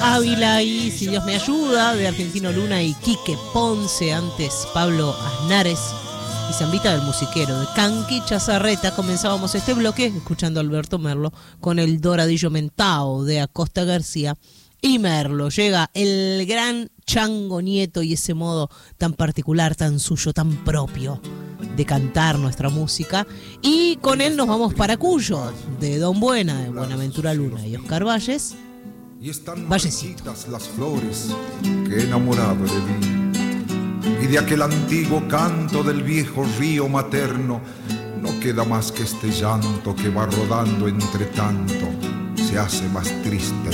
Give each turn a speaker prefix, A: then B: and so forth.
A: Ávila y Si Dios me ayuda, de Argentino Luna y Quique Ponce, antes Pablo Aznares y Zambita del Musiquero, de Canqui Chazarreta. Comenzábamos este bloque escuchando a Alberto Merlo con el Doradillo Mentao de Acosta García y Merlo. Llega el gran Chango Nieto y ese modo tan particular, tan suyo, tan propio de cantar nuestra música, y con él nos vamos para Cuyo, de Don Buena, de Buenaventura Luna y Oscar Valles.
B: Y están marchitas las flores que enamorado le vi, y de aquel antiguo canto del viejo río materno no queda más que este llanto que va rodando entre tanto, se hace más triste